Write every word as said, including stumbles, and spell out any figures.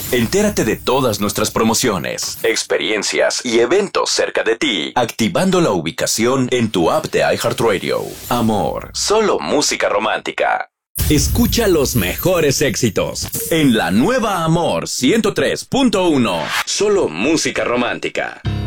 Entérate de todas nuestras promociones, experiencias y eventos cerca de ti, activando la ubicación en tu app de iHeartRadio. Amor, solo música romántica. Escucha los mejores éxitos en la nueva Amor ciento tres punto uno. Solo música romántica.